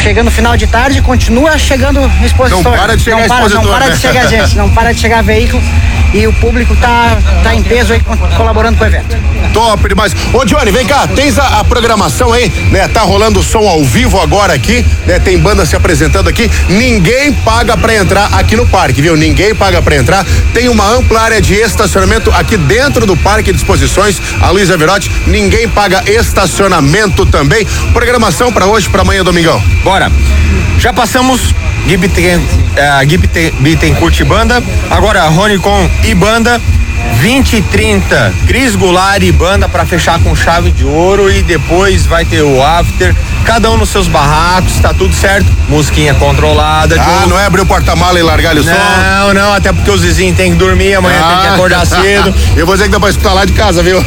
chegando no final de tarde, continua chegando expositor. Não para de chegar expositor. Não para de chegar gente, não para de chegar veículo e o público tá em peso aí colaborando com o evento. Top demais. Ô Johnny, vem cá, tens a programação aí, né? Tá rolando o som ao vivo agora aqui, né? Tem banda se apresentando aqui, ninguém paga pra entrar aqui no parque, viu? Ninguém paga pra entrar, tem uma ampla área de estacionamento aqui dentro do Parque de Exposições, a Luísa Verotti, ninguém paga estacionamento também. Programação pra hoje, pra amanhã, domingão. Bora. Já passamos Gui Bittencourt e banda, agora Ronicon e banda, 20 e 30, Cris Goulart e banda pra fechar com chave de ouro e depois vai ter o after, cada um nos seus barracos, tá tudo certo, musiquinha controlada. Não é abrir o porta-mala e largar o som? Não, até porque os vizinhos tem que dormir, amanhã tem que acordar cedo. Eu vou dizer que dá pra escutar lá de casa, viu?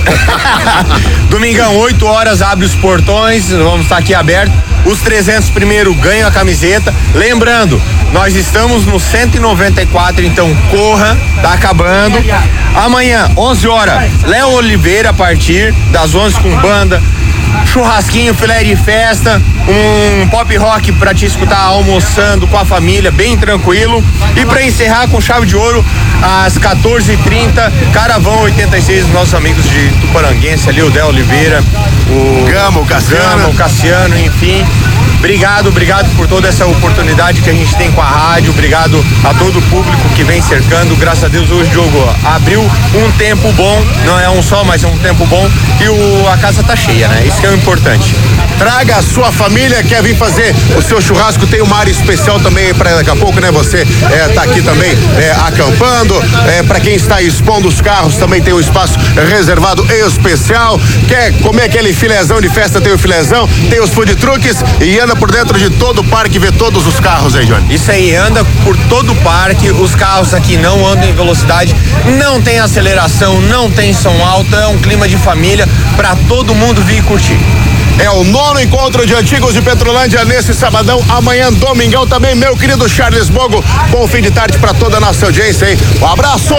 Domingão, 8 horas, abre os portões, vamos estar aqui aberto. Os 300 primeiro ganham a camiseta. Lembrando, nós estamos no 194, então corra, tá acabando. Amanhã, 11 horas, Léo Oliveira a partir das 11 com banda, churrasquinho, filé de festa, um pop rock pra te escutar almoçando com a família, bem tranquilo. E pra encerrar com chave de ouro, às 14h30, Caravão 86, dos nossos amigos de Tuparanguense ali, o Léo Oliveira, o Gama, o Cassiano, enfim. Obrigado por toda essa oportunidade que a gente tem com a rádio, obrigado a todo o público que vem cercando, graças a Deus hoje, Diogo, abriu um tempo bom, não é um só, mas é um tempo bom e a casa tá cheia, né? Isso que é o importante. Traga a sua família, quer vir fazer o seu churrasco, tem uma área especial também para daqui a pouco, né? Você tá aqui também acampando, para quem está expondo os carros também tem um espaço reservado especial, quer comer aquele filézão de festa, tem o filézão, tem os food trucks e anda por dentro de todo o parque, vê todos os carros aí, Johnny. Isso aí, anda por todo o parque, os carros aqui não andam em velocidade, não tem aceleração, não tem som alto, é um clima de família para todo mundo vir curtir. É o 9º encontro de antigos de Petrolândia nesse sabadão, amanhã domingão também, meu querido Charles Bogo, bom fim de tarde pra toda a nossa audiência aí, um abraço!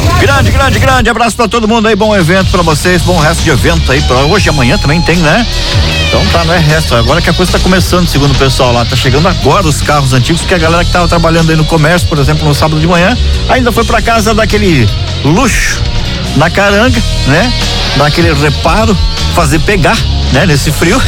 Grande abraço pra todo mundo aí, bom evento pra vocês, bom resto de evento aí pra hoje e amanhã também tem, né? Então tá, não é resto, agora que a coisa tá começando, segundo o pessoal lá, tá chegando agora os carros antigos, que a galera que tava trabalhando aí no comércio, por exemplo, no sábado de manhã, ainda foi pra casa daquele luxo na caranga, né? Daquele reparo, fazer pegar, né? Nesse frio.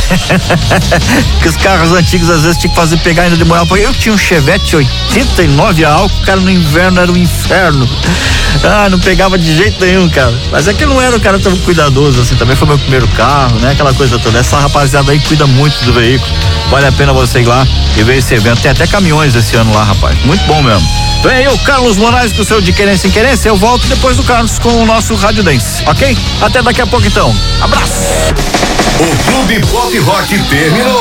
Que os carros antigos às vezes tinha que fazer pegar, ainda demorava. Eu tinha um Chevette 89 a álcool, cara, no inverno era um inferno. Não pegava de jeito nenhum, cara. Mas é que não era um cara tão cuidadoso assim, também foi meu primeiro carro, né? Aquela coisa toda. Essa rapaziada aí cuida muito do veículo. Vale a pena você ir lá e ver esse evento. Tem até caminhões esse ano lá, rapaz. Muito bom mesmo. Vem aí o Carlos Moraes com o seu De Querência em Querência. Eu volto depois do Carlos com o nosso Rádio Dance, ok? Até daqui a pouco então. Abraço! O Clube Pop Rock terminou.